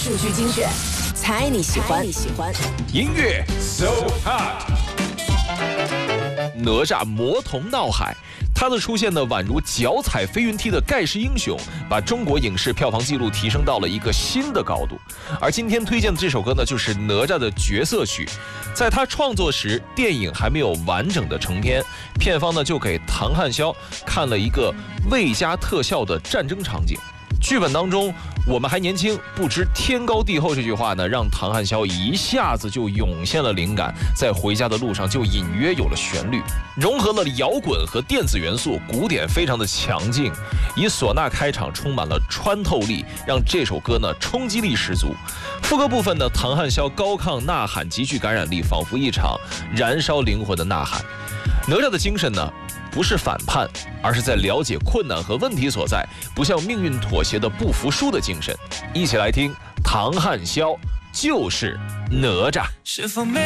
数据精选，猜你喜欢。 音乐 So Hot， 哪吒魔童闹海。他的出现呢，宛如脚踩飞云梯的盖世英雄，把中国影视票房纪录提升到了一个新的高度。而今天推荐的这首歌呢，就是哪吒的角色曲。在他创作时，电影还没有完整的成片，片方呢就给唐汉霄看了一个未加特效的战争场景。剧本当中，我们还年轻，不知天高地厚这句话呢，让唐汉霄一下子就涌现了灵感，在回家的路上就隐约有了旋律，融合了摇滚和电子元素，鼓点非常的强劲，以唢呐开场，充满了穿透力，让这首歌呢冲击力十足。副歌部分呢，唐汉霄高亢呐喊极具感染力，仿佛一场燃烧灵魂的呐喊。哪吒的精神呢，不是反叛，而是在了解困难和问题所在，不向命运妥协的不服输的精神。一起来听唐汉霄就是哪吒。 是否没